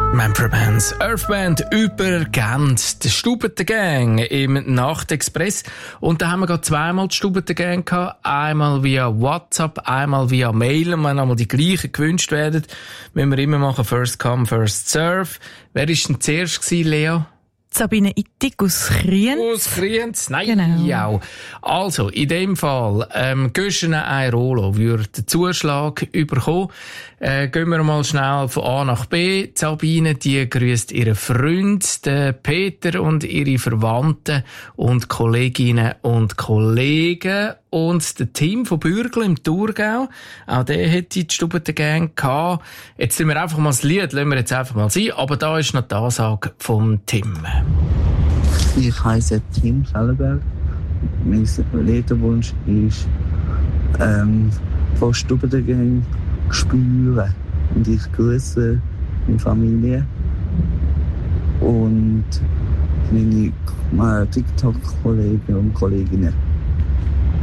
Manfred Mann's Earthband über Gent, die Stubbentengang im Nachtexpress. Und da haben wir gerade zweimal die Stubbentengang gehabt. Einmal via WhatsApp, einmal via Mail. Und wenn einmal die gleichen gewünscht werden, müssen wir immer machen First Come, First Serve. Wer war denn zuerst gewesen, Lea? Sabine Ittig aus Kriens. Aus Kriens? Nein, genau. Ja. Also, in dem Fall, Göschene Airolo würde den Zuschlag bekommen. Gehen wir mal schnell von A nach B. Die Sabine, die grüßt ihren Freund, den Peter und ihre Verwandten und Kolleginnen und Kollegen. Und der Team von Bürgl im Thurgau, auch der hätte die Stubbentengang gehabt. Jetzt sind wir einfach mal das Lied, lassen wir jetzt einfach mal sein. Aber da ist noch die Ansage vom Tim. Ich heiße Tim Schellenberg. Mein Lederwunsch ist, von Stubbentengang spüren. Und ich grüße meine Familie und meine TikTok-Kollegen und Kolleginnen.